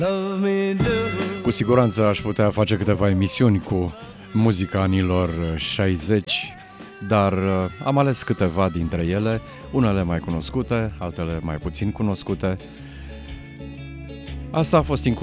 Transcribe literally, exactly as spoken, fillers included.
Cu siguranță aș putea face câteva emisiuni cu muzica anilor șaizeci, dar am ales câteva dintre ele, unele mai cunoscute, altele mai puțin cunoscute. Asta a fost